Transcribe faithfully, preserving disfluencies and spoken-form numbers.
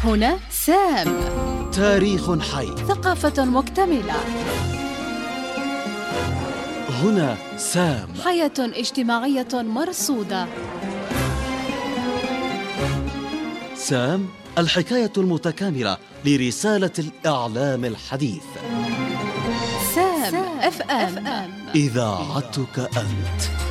هنا سام، تاريخ حي، ثقافة مكتملة. هنا سام، حياة اجتماعية مرصودة. سام، الحكاية المتكاملة لرسالة الإعلام الحديث. سام اف ام، إذاعتك أنت.